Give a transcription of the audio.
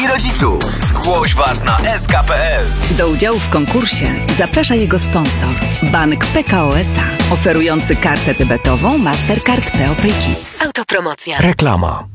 i rodziców. Zgłoś was na sk.pl. Do udziału w konkursie zaprasza jego sponsor, Bank Pekao S.A., oferujący kartę debetową Mastercard POP Kids. Autopromocja. Reklama.